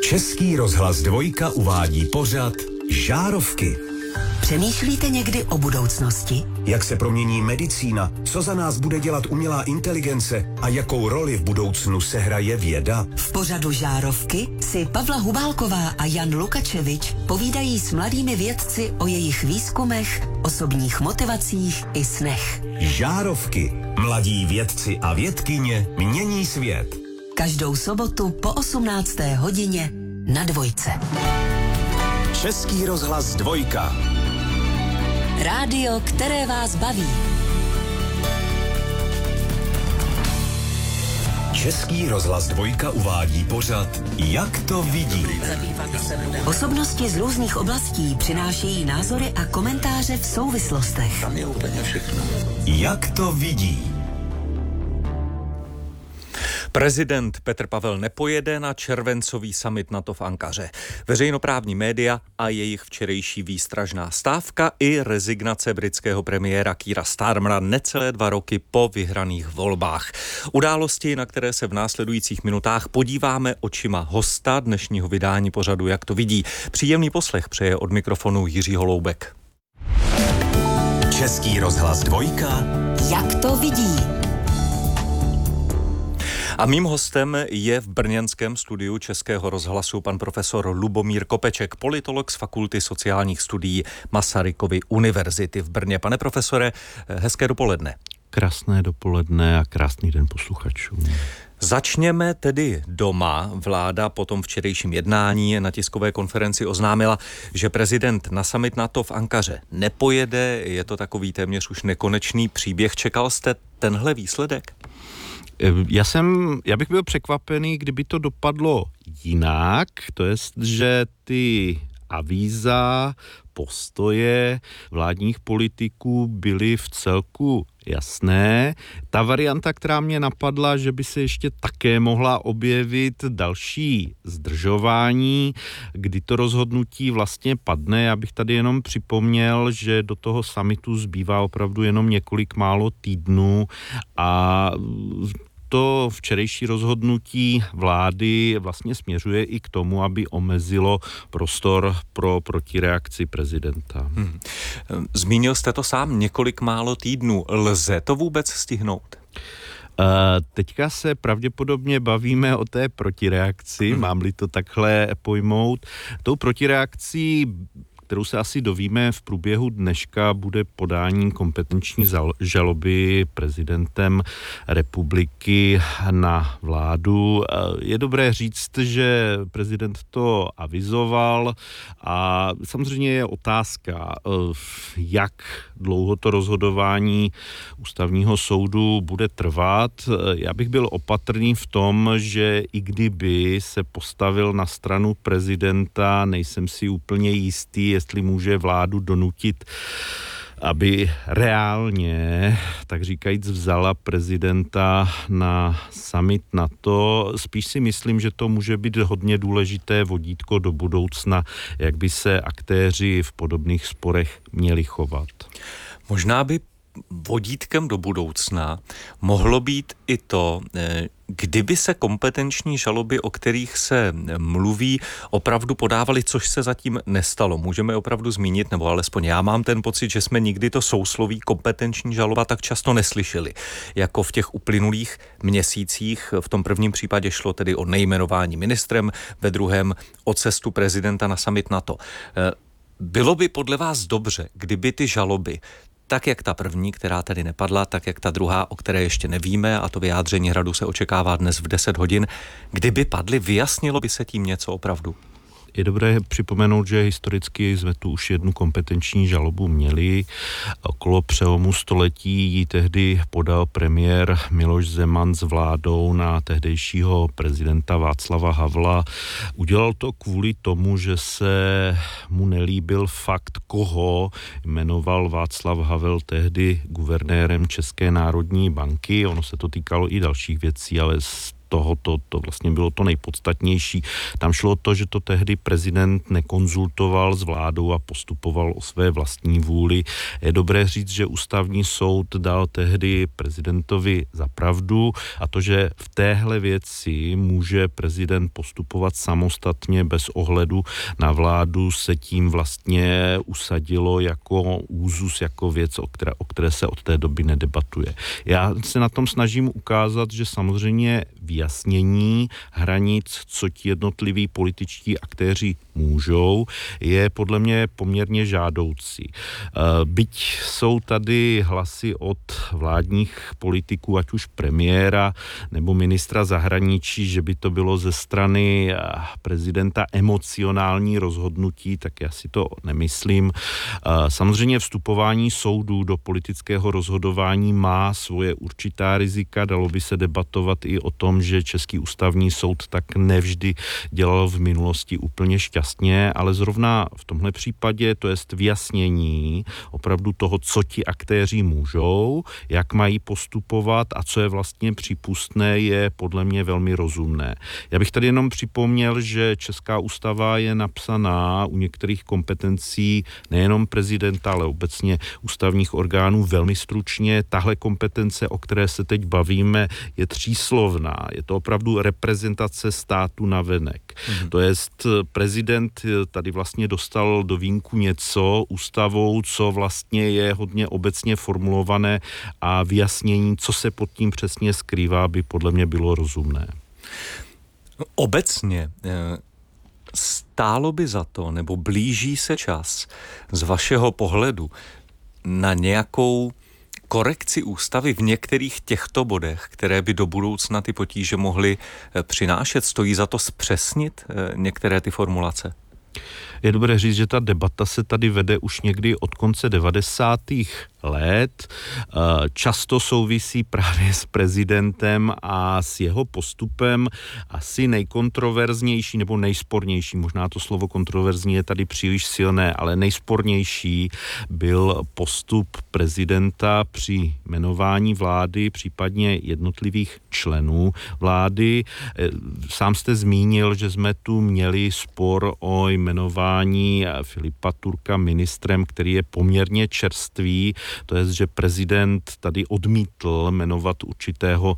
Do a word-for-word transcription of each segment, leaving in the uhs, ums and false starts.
Český rozhlas Dvojka uvádí pořad Žárovky. Přemýšlíte někdy o budoucnosti? Jak se promění medicína, co za nás bude dělat umělá inteligence a jakou roli v budoucnu sehraje věda? V pořadu Žárovky si Pavla Hubálková a Jan Lukačevič povídají s mladými vědci o jejich výzkumech, osobních motivacích i snech. Žárovky. Mladí vědci a vědkyně mění svět. Každou sobotu po osmnácté hodině na Dvojce. Český rozhlas Dvojka. Rádio, které vás baví. Český rozhlas Dvojka uvádí pořad Jak to vidí. Osobnosti z různých oblastí přinášejí názory a komentáře v souvislostech. Tam je úplně všechno. Jak to vidí. Prezident Petr Pavel nepojede na červencový summit NATO v Ankaře. Veřejnoprávní média a jejich včerejší výstražná stávka i rezignace britského premiéra Keira Starmera necelé dva roky po vyhraných volbách. Události, na které se v následujících minutách podíváme očima hosta dnešního vydání pořadu Jak to vidí. Příjemný poslech přeje od mikrofonu Jiří Holoubek. Český rozhlas Dvojka. Jak to vidí. A mým hostem je v brněnském studiu Českého rozhlasu pan profesor Lubomír Kopeček, politolog z Fakulty sociálních studií Masarykovy univerzity v Brně. Pane profesore, hezké dopoledne. Krásné dopoledne a krásný den posluchačům. Začněme tedy doma. Vláda po tom včerejším jednání na tiskové konferenci oznámila, že prezident na summit NATO v Ankaře nepojede. Je to takový téměř už nekonečný příběh. Čekal jste tenhle výsledek? Já jsem, já bych byl překvapený, kdyby to dopadlo jinak, to jest, že ty avíza, postoje vládních politiků byly v celku jasné. Ta varianta, která mě napadla, že by se ještě také mohla objevit další zdržování, kdy to rozhodnutí vlastně padne. Já bych tady jenom připomněl, že do toho summitu zbývá opravdu jenom několik málo týdnů a to včerejší rozhodnutí vlády vlastně směřuje i k tomu, aby omezilo prostor pro protireakci prezidenta. Hmm. Zmínil jste to sám, několik málo týdnů. Lze to vůbec stihnout? Uh, teďka se pravděpodobně bavíme o té protireakci, hmm. mám-li to takhle pojmout. Tou protireakcí, kterou se asi dovíme v průběhu dneška, bude podání kompetenční žaloby prezidentem republiky na vládu. Je dobré říct, že prezident to avizoval a samozřejmě je otázka, jak dlouho to rozhodování ústavního soudu bude trvat. Já bych byl opatrný v tom, že i kdyby se postavil na stranu prezidenta, nejsem si úplně jistý, jestli může vládu donutit, aby reálně, tak říkajíc, vzala prezidenta na summit NATO. Spíš si myslím, že to může být hodně důležité vodítko do budoucna, jak by se aktéři v podobných sporech měli chovat. Možná by vodítkem do budoucna mohlo být i to, kdyby se kompetenční žaloby, o kterých se mluví, opravdu podávaly, což se zatím nestalo. Můžeme opravdu zmínit, nebo alespoň já mám ten pocit, že jsme nikdy to sousloví kompetenční žaloba tak často neslyšeli, jako v těch uplynulých měsících. V tom prvním případě šlo tedy o nejmenování ministrem, ve druhém o cestu prezidenta na summit NATO. Bylo by podle vás dobře, kdyby ty žaloby, tak jak ta první, která tedy nepadla, tak jak ta druhá, o které ještě nevíme, a to vyjádření Hradu se očekává dnes v deset hodin, kdyby padly, vyjasnilo by se tím něco opravdu? Je dobré připomenout, že historicky jsme tu už jednu kompetenční žalobu měli. Okolo přelomu století ji tehdy podal premiér Miloš Zeman s vládou na tehdejšího prezidenta Václava Havla. Udělal to kvůli tomu, že se mu nelíbil fakt, koho jmenoval Václav Havel tehdy guvernérem České národní banky. Ono se to týkalo i dalších věcí, ale toho to, to vlastně bylo to nejpodstatnější. Tam šlo o to, že to tehdy prezident nekonzultoval s vládou a postupoval o své vlastní vůli. Je dobré říct, že ústavní soud dal tehdy prezidentovi za pravdu a to, že v téhle věci může prezident postupovat samostatně bez ohledu na vládu, se tím vlastně usadilo jako úzus, jako věc, o které, o které se od té doby nedebatuje. Já se na tom snažím ukázat, že samozřejmě vyjasnění hranic, co ti jednotliví političtí aktéři můžou, je podle mě poměrně žádoucí. Byť jsou tady hlasy od vládních politiků, ať už premiéra nebo ministra zahraničí, že by to bylo ze strany prezidenta emocionální rozhodnutí, tak já si to nemyslím. Samozřejmě vstupování soudů do politického rozhodování má svoje určitá rizika, dalo by se debatovat i o tom, že Český ústavní soud tak nevždy dělal v minulosti úplně šťastně, ale zrovna v tomhle případě, to jest vyjasnění opravdu toho, co ti aktéři můžou, jak mají postupovat a co je vlastně přípustné, je podle mě velmi rozumné. Já bych tady jenom připomněl, že Česká ústava je napsaná u některých kompetencí nejenom prezidenta, ale obecně ústavních orgánů velmi stručně. Tahle kompetence, o které se teď bavíme, je tříslovná. Je to opravdu reprezentace státu navenek. Mm-hmm. To jest prezident tady vlastně dostal do vínku něco ústavou, co vlastně je hodně obecně formulované a vyjasnění, co se pod tím přesně skrývá, by podle mě bylo rozumné. Obecně stálo by za to, nebo blíží se čas z vašeho pohledu na nějakou korekci ústavy v některých těchto bodech, které by do budoucna ty potíže mohly přinášet? Stojí za to zpřesnit některé ty formulace? Je dobré říct, že ta debata se tady vede už někdy od konce devadesátých let. Často souvisí právě s prezidentem a s jeho postupem. Asi nejkontroverznější nebo nejspornější, možná to slovo kontroverzní je tady příliš silné, ale nejspornější byl postup prezidenta při jmenování vlády, případně jednotlivých členů vlády. Sám jste zmínil, že jsme tu měli spor o jmenování Filipa Turka ministrem, který je poměrně čerstvý. To je, že prezident tady odmítl jmenovat určitého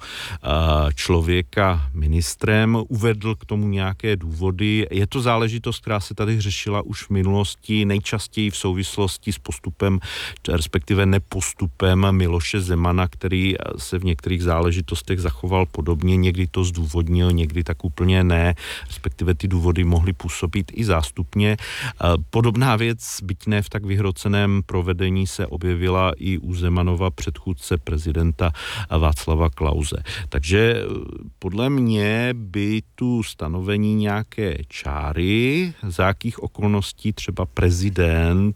člověka ministrem, uvedl k tomu nějaké důvody. Je to záležitost, která se tady řešila už v minulosti, nejčastěji v souvislosti s postupem, respektive nepostupem Miloše Zemana, který se v některých záležitostech zachoval podobně, někdy to zdůvodnil, někdy tak úplně ne, respektive ty důvody mohly působit i zástupně. Podobná věc, byť ne v tak vyhroceném provedení, se objevila i u Zemanova předchůdce prezidenta Václava Klause. Takže podle mě by tu stanovení nějaké čáry, za jakých okolností třeba prezident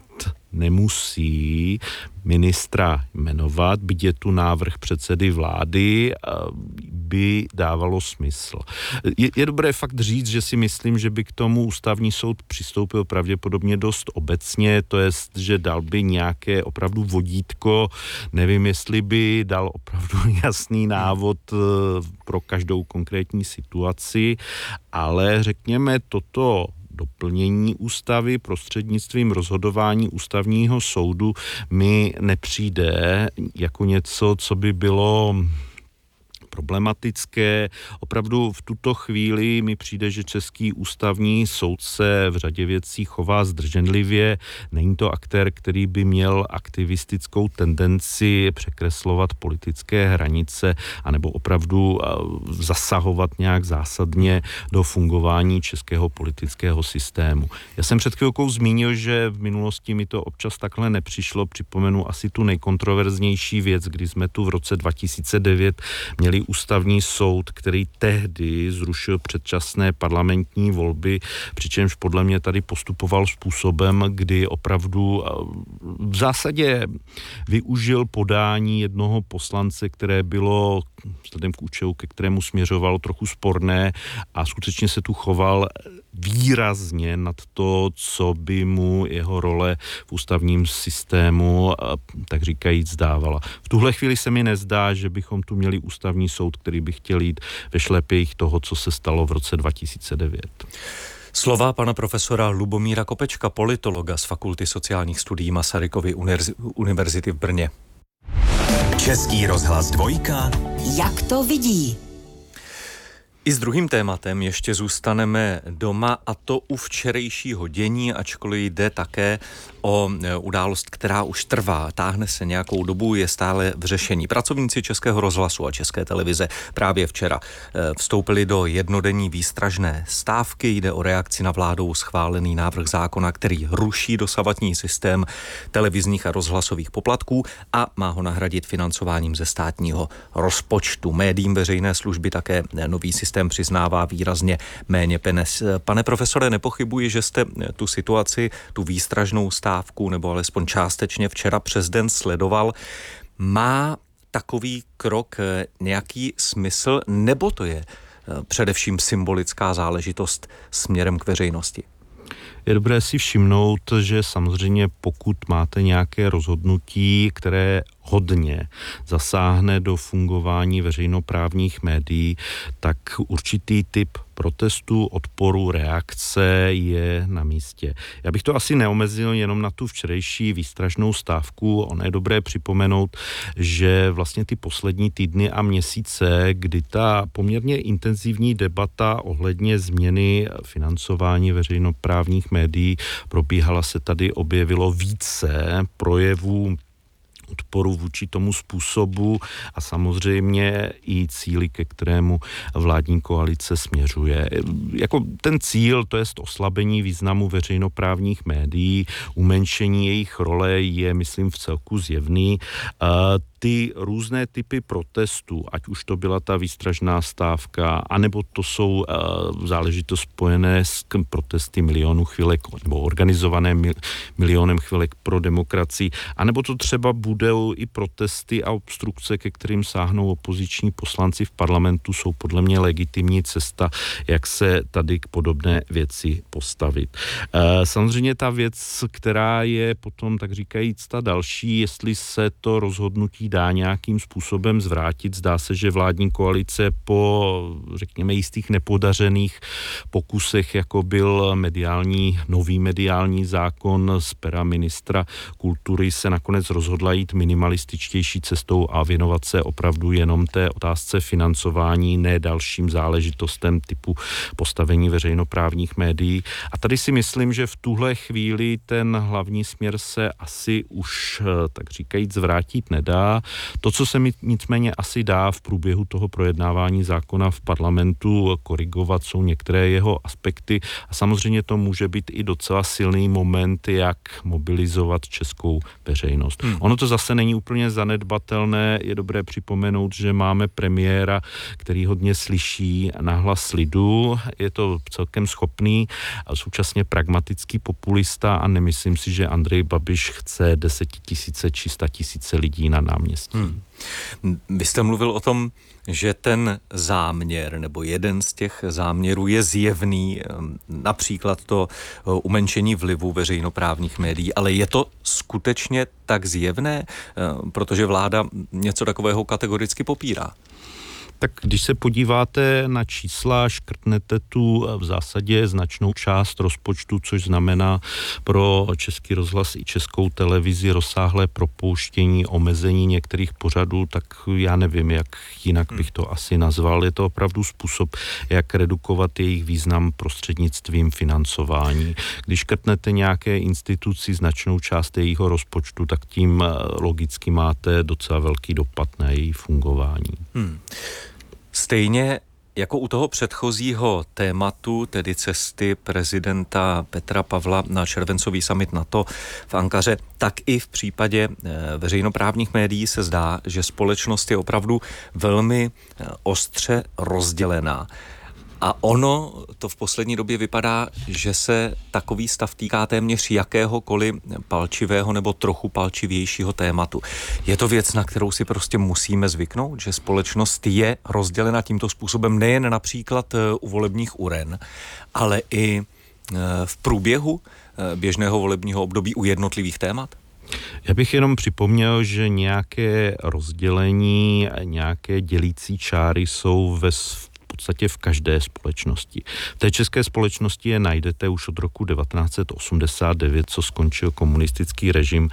nemusí ministra jmenovat, byť je tu návrh předsedy vlády, by dávalo smysl. Je, je dobré fakt říct, že si myslím, že by k tomu ústavní soud přistoupil pravděpodobně dost obecně, to je, že dal by nějaké opravdu vodítko, nevím, jestli by dal opravdu jasný návod pro každou konkrétní situaci, ale řekněme toto doplnění ústavy prostřednictvím rozhodování ústavního soudu mi nepřijde jako něco, co by bylo problematické. Opravdu v tuto chvíli mi přijde, že Český ústavní soud se v řadě věcí chová zdrženlivě. Není to aktér, který by měl aktivistickou tendenci překreslovat politické hranice anebo opravdu zasahovat nějak zásadně do fungování českého politického systému. Já jsem před chvilkou zmínil, že v minulosti mi to občas takhle nepřišlo. Připomenu asi tu nejkontroverznější věc, kdy jsme tu v roce dva tisíce devět měli ústavní soud, který tehdy zrušil předčasné parlamentní volby, přičemž podle mě tady postupoval způsobem, kdy opravdu v zásadě využil podání jednoho poslance, které bylo vzhledem k účelu, ke kterému směřovalo, trochu sporné a skutečně se tu choval výrazně nad to, co by mu jeho role v ústavním systému, tak říkajíc, dávala. V tuhle chvíli se mi nezdá, že bychom tu měli ústavní soud, který by chtěl jít ve šlepějích toho, co se stalo v roce dva tisíce devět. Slova pana profesora Lubomíra Kopečka, politologa z Fakulty sociálních studií Masarykovy univerzity v Brně. Český rozhlas dvojka. Jak to vidí? I s druhým tématem ještě zůstaneme doma, a to u včerejšího dění, ačkoliv jde také o událost, která už trvá, táhne se nějakou dobu, je stále v řešení. Pracovníci Českého rozhlasu a České televize právě včera vstoupili do jednodenní výstražné stávky. Jde o reakci na vládou schválený návrh zákona, který ruší dosavadní systém televizních a rozhlasových poplatků a má ho nahradit financováním ze státního rozpočtu. Médiím veřejné služby také nový systém přiznává výrazně méně peněz. Pane profesore, nepochybuji, že jste tu situaci, tu výstražnou stávku, nebo alespoň částečně včera přes den sledoval. Má takový krok nějaký smysl, nebo to je především symbolická záležitost směrem k veřejnosti? Je dobré si všimnout, že samozřejmě pokud máte nějaké rozhodnutí, které hodně zasáhne do fungování veřejnoprávních médií, tak určitý typ protestu, odporu, reakce je na místě. Já bych to asi neomezil jenom na tu včerejší výstražnou stávku. Ono je dobré připomenout, že vlastně ty poslední týdny a měsíce, kdy ta poměrně intenzivní debata ohledně změny financování veřejnoprávních médií probíhala, se tady objevilo více projevů odporu vůči tomu způsobu a samozřejmě i cíli, ke kterému vládní koalice směřuje. Jako ten cíl, to je oslabení významu veřejnoprávních médií, umenšení jejich role je, myslím, v celku zjevný. Ty různé typy protestů, ať už to byla ta výstražná stávka, anebo to jsou uh, záležitosti spojené s protesty milionů chvilek, nebo organizované mil, milionem chvilek pro demokracii, anebo to třeba budou i protesty a obstrukce, ke kterým sáhnou opoziční poslanci v parlamentu, jsou podle mě legitimní cesta, jak se tady k podobné věci postavit. Uh, samozřejmě ta věc, která je potom, tak říkajíc, ta další, jestli se to rozhodnutí dá nějakým způsobem zvrátit. Zdá se, že vládní koalice po, řekněme, jistých nepodařených pokusech, jako byl mediální, nový mediální zákon z pera ministra kultury, se nakonec rozhodla jít minimalističtější cestou a věnovat se opravdu jenom té otázce financování, ne dalším záležitostem typu postavení veřejnoprávních médií. A tady si myslím, že v tuhle chvíli ten hlavní směr se asi už, tak říkajíc, zvrátit nedá. To, co se mi nicméně asi dá v průběhu toho projednávání zákona v parlamentu korigovat, jsou některé jeho aspekty a samozřejmě to může být i docela silný moment, jak mobilizovat českou veřejnost. Hmm. Ono to zase není úplně zanedbatelné, je dobré připomenout, že máme premiéra, který hodně slyší na hlas lidu, je to celkem schopný a současně pragmatický populista a nemyslím si, že Andrej Babiš chce desetitisíce či statisíce lidí na náměstí. Hmm. Vy jste mluvil o tom, že ten záměr nebo jeden z těch záměrů je zjevný, například to umenšení vlivu veřejnoprávních médií, ale je to skutečně tak zjevné, protože vláda něco takového kategoricky popírá? Tak když se podíváte na čísla, škrtnete tu v zásadě značnou část rozpočtu, což znamená pro Český rozhlas i Českou televizi rozsáhlé propouštění, omezení některých pořadů, tak já nevím, jak jinak bych to asi nazval. Je to opravdu způsob, jak redukovat jejich význam prostřednictvím financování. Když škrtnete nějaké instituci značnou část jejího rozpočtu, tak tím logicky máte docela velký dopad na její fungování. Hmm. Stejně jako u toho předchozího tématu, tedy cesty prezidenta Petra Pavla na červencový summit NATO v Ankaře, tak i v případě veřejnoprávních médií se zdá, že společnost je opravdu velmi ostře rozdělená. A ono to v poslední době vypadá, že se takový stav týká téměř jakéhokoliv palčivého nebo trochu palčivějšího tématu. Je to věc, na kterou si prostě musíme zvyknout, že společnost je rozdělena tímto způsobem nejen například u volebních uren, ale i v průběhu běžného volebního období u jednotlivých témat? Já bych jenom připomněl, že nějaké rozdělení, nějaké dělící čáry jsou ve v podstatě v každé společnosti. V té české společnosti je najdete už od roku devatenáct set osmdesát devět, co skončil komunistický režim.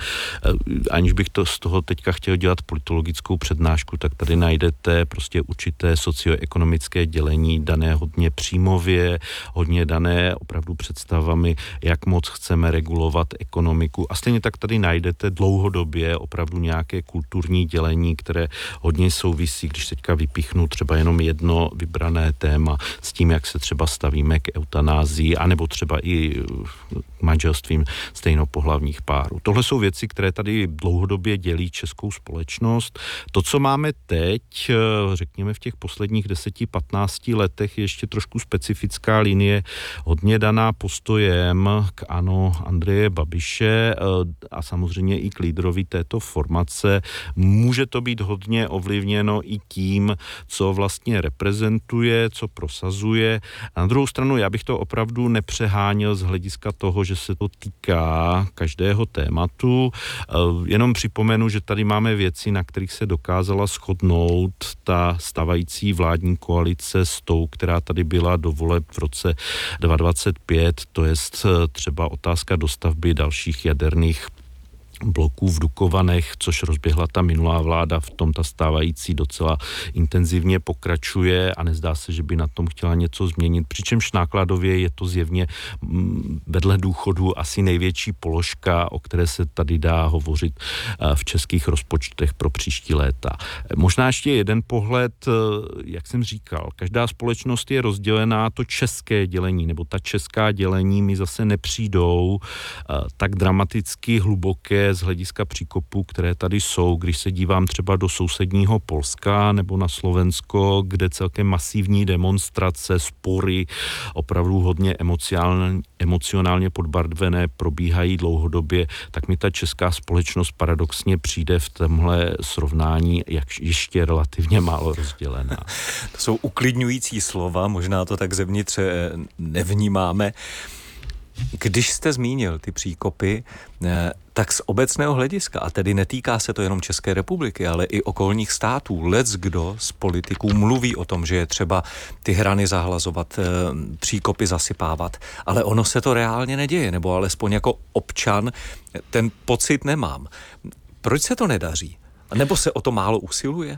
Aniž bych to z toho teďka chtěl dělat politologickou přednášku, tak tady najdete prostě určité socioekonomické dělení, dané hodně příjmově, hodně dané opravdu představami, jak moc chceme regulovat ekonomiku. A stejně tak tady najdete dlouhodobě opravdu nějaké kulturní dělení, které hodně souvisí, když teďka vypíchnu třeba jenom jedno vybrané téma s tím, jak se třeba stavíme k eutanázii, anebo třeba i manželstvím stejnopohlavních párů. Tohle jsou věci, které tady dlouhodobě dělí českou společnost. To, co máme teď, řekněme v těch posledních deseti patnácti letech, je ještě trošku specifická linie, hodně daná postojem k ANO Andreje Babiše a samozřejmě i k lídrovi této formace. Může to být hodně ovlivněno i tím, co vlastně reprezentuje, co prosazuje. A na druhou stranu já bych to opravdu nepřeháněl z hlediska toho, že se to týká každého tématu. Jenom připomenu, že tady máme věci, na kterých se dokázala shodnout ta stavající vládní koalice s tou, která tady byla do voleb v roce dva tisíce dvacet pět, to je třeba otázka dostavby dalších jaderných bloků v Dukovanech, což rozběhla ta minulá vláda, v tom ta stávající docela intenzivně pokračuje a nezdá se, že by na tom chtěla něco změnit, přičemž nákladově je to zjevně vedle důchodu asi největší položka, o které se tady dá hovořit v českých rozpočtech pro příští léta. Možná ještě jeden pohled, jak jsem říkal, každá společnost je rozdělená, to české dělení, nebo ta česká dělení mi zase nepřijdou tak dramaticky hluboké z hlediska příkopů, které tady jsou, když se dívám třeba do sousedního Polska nebo na Slovensko, kde celkem masivní demonstrace, spory, opravdu hodně emocionálně, emocionálně podbarvené probíhají dlouhodobě, tak mi ta česká společnost paradoxně přijde v tomhle srovnání jak ještě relativně málo rozdělená. To jsou uklidňující slova, možná to tak zevnitř nevnímáme. Když jste zmínil ty příkopy, tak z obecného hlediska, a tedy netýká se to jenom České republiky, ale i okolních států, leckdo z politiků mluví o tom, že je třeba ty hrany zahlazovat, příkopy zasypávat, ale ono se to reálně neděje, nebo alespoň jako občan ten pocit nemám. Proč se to nedaří? Nebo se o to málo usiluje?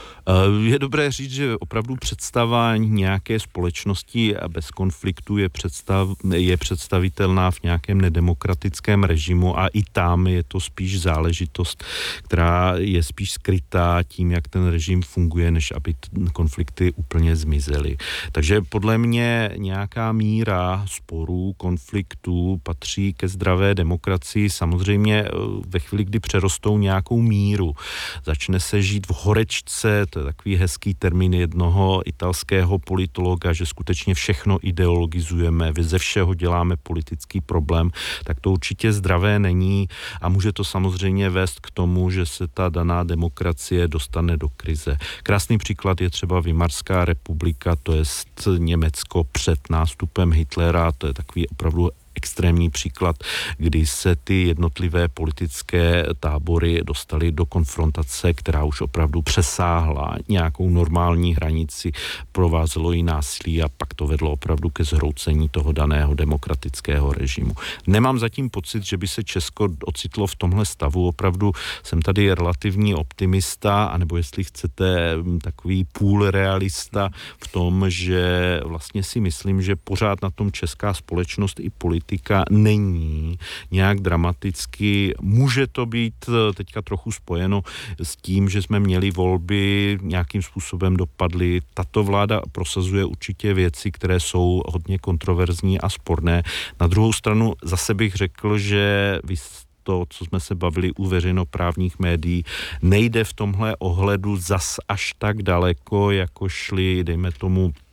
Je dobré říct, že opravdu představa nějaké společnosti bez konfliktu je, představ, je představitelná v nějakém nedemokratickém režimu a i tam je to spíš záležitost, která je spíš skrytá tím, jak ten režim funguje, než aby konflikty úplně zmizely. Takže podle mě nějaká míra sporů, konfliktů patří ke zdravé demokracii. Samozřejmě ve chvíli, kdy přerostou nějakou míru, začne se žít v horečce, to je takový hezký termín jednoho italského politologa, že skutečně všechno ideologizujeme, ze všeho děláme politický problém, tak to určitě zdravé není a může to samozřejmě vést k tomu, že se ta daná demokracie dostane do krize. Krásný příklad je třeba Weimarská republika, to je Německo před nástupem Hitlera, to je takový opravdu extrémní příklad, kdy se ty jednotlivé politické tábory dostaly do konfrontace, která už opravdu přesáhla nějakou normální hranici, provázelo jí násilí a pak to vedlo opravdu ke zhroucení toho daného demokratického režimu. Nemám zatím pocit, že by se Česko ocitlo v tomhle stavu. Opravdu jsem tady relativní optimista, anebo jestli chcete takový půl realista v tom, že vlastně si myslím, že pořád na tom česká společnost i politika není nějak dramaticky. Může to být teďka trochu spojeno s tím, že jsme měli volby, nějakým způsobem dopadly. Tato vláda prosazuje určitě věci, které jsou hodně kontroverzní a sporné. Na druhou stranu zase bych řekl, že vy to, co jsme se bavili u veřejnoprávních médií, nejde v tomhle ohledu zas až tak daleko, jako šli, dejme tomu,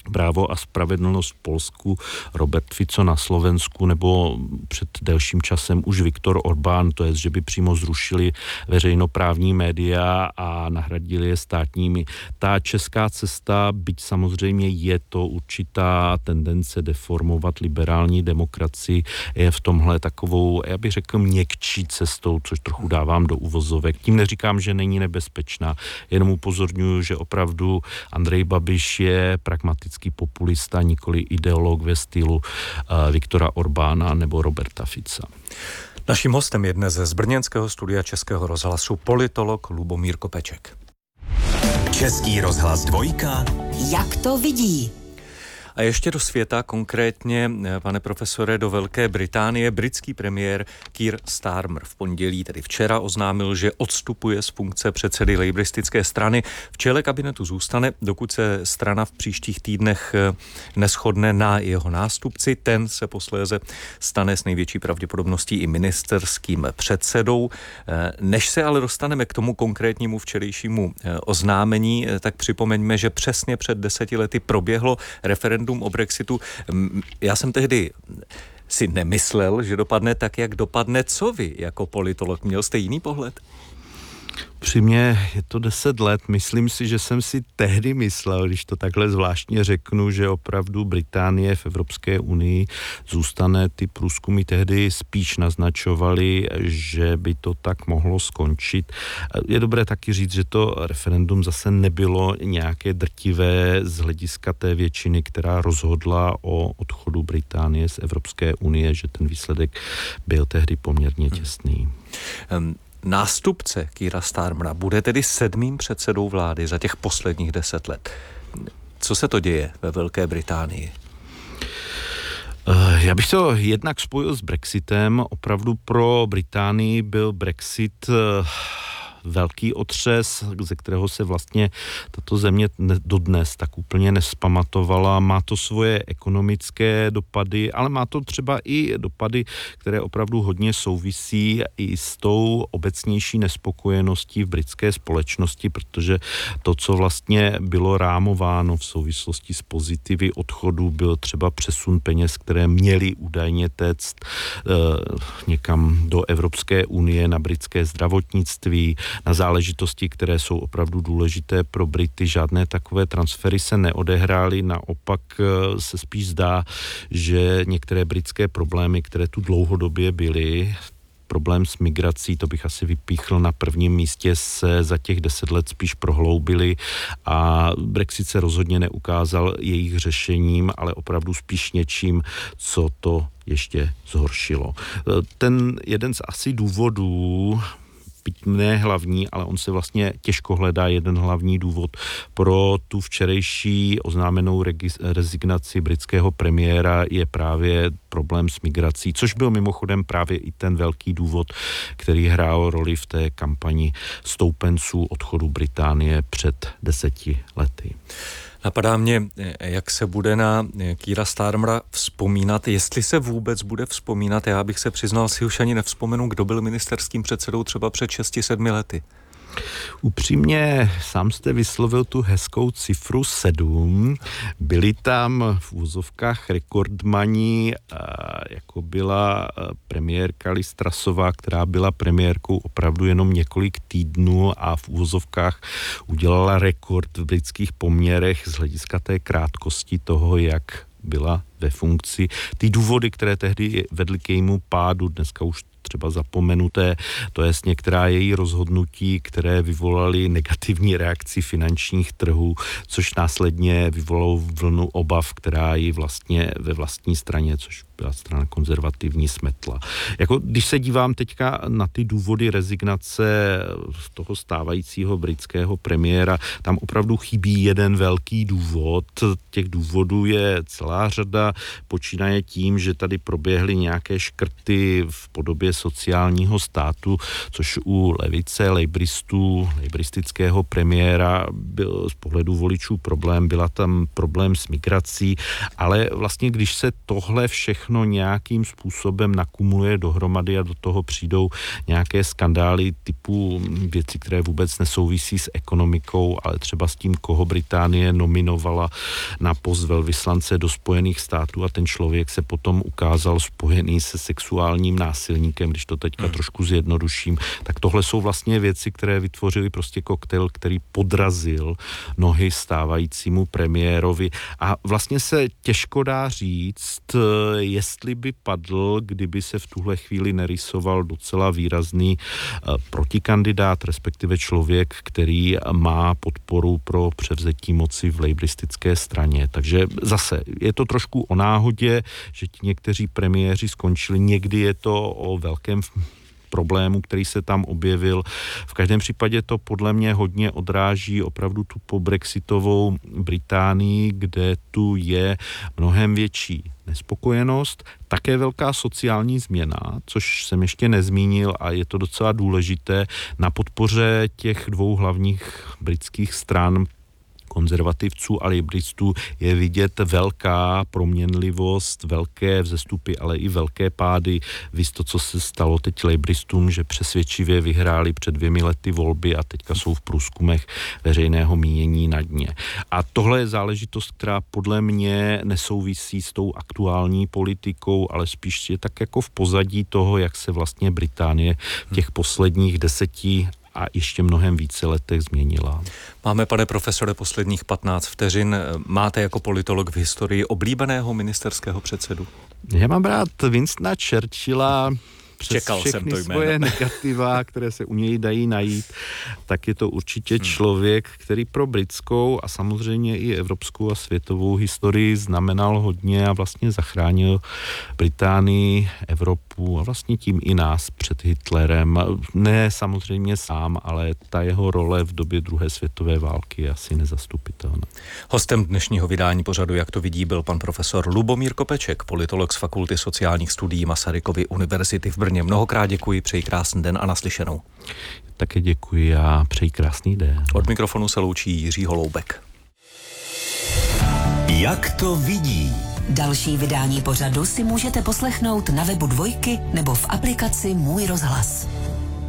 Právo a spravedlnost v Polsku, Robert Fico na Slovensku nebo před delším časem už Viktor Orbán, to je, že by přímo zrušili veřejnoprávní média a nahradili je státními. Ta česká cesta, byť samozřejmě je to určitá tendence deformovat liberální demokracii, je v tomhle takovou, já bych řekl, měkčí cestou, což trochu dávám do uvozovek. Tím neříkám, že není nebezpečná, jenom upozorňuji, že opravdu Andrej Babiš je pragmatický populista, nikoli ideolog ve stylu uh, Viktora Orbána nebo Roberta Fica. Naším hostem je dnes z brněnského studia Českého rozhlasu politolog Lubomír Kopeček. Český rozhlas dvojka. Jak to vidí? A ještě do světa, konkrétně, pane profesore, do Velké Británie. Britský premiér Keir Starmer v pondělí, tedy včera, oznámil, že odstupuje z funkce předsedy lejbristické strany. V čele kabinetu zůstane, dokud se strana v příštích týdnech neshodne na jeho nástupci. Ten se posléze stane s největší pravděpodobností i ministerským předsedou. Než se ale dostaneme k tomu konkrétnímu včerejšímu oznámení, tak připomeňme, že přesně před deseti lety proběhlo referendum o Brexitu. Já jsem tehdy si nemyslel, že dopadne tak, jak dopadne. Co vy jako politolog? Měl jste jiný pohled? Při mě je to deset let. Myslím si, že jsem si tehdy myslel, když to takhle zvláštně řeknu, že opravdu Británie v Evropské unii zůstane. Ty průzkumy tehdy spíš naznačovaly, že by to tak mohlo skončit. Je dobré taky říct, že to referendum zase nebylo nějaké drtivé z hlediska té většiny, která rozhodla o odchodu Británie z Evropské unie, že ten výsledek byl tehdy poměrně těsný. Um. Nástupce Keira Starmera bude tedy sedmým předsedou vlády za těch posledních deset let. Co se to děje ve Velké Británii? Já bych to jednak spojil s Brexitem. Opravdu pro Británii byl Brexit velký otřes, ze kterého se vlastně tato země dodnes tak úplně nespamatovala. Má to svoje ekonomické dopady, ale má to třeba i dopady, které opravdu hodně souvisí i s tou obecnější nespokojeností v britské společnosti, protože to, co vlastně bylo rámováno v souvislosti s pozitivy odchodu, byl třeba přesun peněz, které měly údajně téct eh, někam do Evropské unie na britské zdravotnictví, na záležitosti, které jsou opravdu důležité pro Brity. Žádné takové transfery se neodehrály, naopak se spíš zdá, že některé britské problémy, které tu dlouhodobě byly, problém s migrací, to bych asi vypíchl na prvním místě, se za těch deset let spíš prohloubily a Brexit se rozhodně neukázal jejich řešením, ale opravdu spíš něčím, co to ještě zhoršilo. Ten jeden z asi důvodů, byť ne hlavní, ale on se vlastně těžko hledá jeden hlavní důvod pro tu včerejší oznámenou rezignaci britského premiéra je právě problém s migrací, což byl mimochodem právě i ten velký důvod, který hrál roli v té kampani stoupenců odchodu Británie před deseti lety. Napadá mě, jak se bude na Keira Starmera vzpomínat, jestli se vůbec bude vzpomínat. Já bych se přiznal, si už ani nevzpomenu, kdo byl ministerským předsedou třeba před šesti sedmi lety. Upřímně, sám jste vyslovil tu hezkou cifru sedm. Byli tam v úzovkách rekordmani, jako byla premiérka Liz Trussová, která byla premiérkou opravdu jenom několik týdnů a v úzovkách udělala rekord v britských poměrech z hlediska té krátkosti toho, jak byla ve funkci. Ty důvody, které tehdy vedly k jejímu pádu, dneska už třeba zapomenuté, to je některá její rozhodnutí, které vyvolaly negativní reakci finančních trhů, což následně vyvolalo vlnu obav, která ji vlastně ve vlastní straně, což byla strana konzervativní, smetla. Jako, když se dívám teďka na ty důvody rezignace toho stávajícího britského premiéra, tam opravdu chybí jeden velký důvod. Těch důvodů je celá řada, počínaje tím, že tady proběhly nějaké škrty v podobě sociálního státu, což u levice, lejbristů, lejbristického premiéra byl z pohledu voličů problém, byla tam problém s migrací, ale vlastně když se tohle všechno nějakým způsobem nakumuluje dohromady a do toho přijdou nějaké skandály typu věcí, které vůbec nesouvisí s ekonomikou, ale třeba s tím, koho Británie nominovala na post velvyslance do Spojených států a ten člověk se potom ukázal spojený se sexuálním násilníkem, když to teďka hmm. trošku zjednoduším, tak tohle jsou vlastně věci, které vytvořily prostě koktejl, který podrazil nohy stávajícímu premiérovi a vlastně se těžko dá říct, jestli by padl, kdyby se v tuhle chvíli nerysoval docela výrazný protikandidát, respektive člověk, který má podporu pro převzetí moci v lejbristické straně. Takže zase je to trošku o náhodě, že ti někteří premiéři skončili, někdy je to o velkém problému, který se tam objevil. V každém případě to podle mě hodně odráží opravdu tu pobrexitovou Británii, kde tu je mnohem větší nespokojenost, také velká sociální změna, což jsem ještě nezmínil a je to docela důležité na podpoře těch dvou hlavních britských stran, konzervativců a lejbristů, je vidět velká proměnlivost, velké vzestupy, ale i velké pády. Víš to, co se stalo teď lejbristům, že přesvědčivě vyhráli před dvěmi lety volby a teďka jsou v průzkumech veřejného mínění na dně. A tohle je záležitost, která podle mě nesouvisí s tou aktuální politikou, ale spíš je tak jako v pozadí toho, jak se vlastně Británie v těch posledních deseti a ještě mnohem více letech změnila. Máme, pane profesore, posledních patnáct vteřin. Máte jako politolog v historii oblíbeného ministerského předsedu? Já mám rád Winstona Churchilla. Přes Čekal všechny jsem to jméno. Svoje negativa, které se u něj dají najít, tak je to určitě člověk, který pro britskou a samozřejmě i evropskou a světovou historii znamenal hodně a vlastně zachránil Británii, Evropu a vlastně tím i nás před Hitlerem. Ne samozřejmě sám, ale ta jeho role v době druhé světové války je asi nezastupitelná. Hostem dnešního vydání pořadu Jak to vidí byl pan profesor Lubomír Kopeček, politolog z Fakulty sociálních studií Masarykovy univerzity v Brně. Mnohokrát děkuji, přeji krásný den a naslyšenou. Také děkuji a přeji krásný den. Od mikrofonu se loučí Jiří Holoubek. Jak to vidí? Další vydání pořadu si můžete poslechnout na webu Dvojky nebo v aplikaci Můj rozhlas.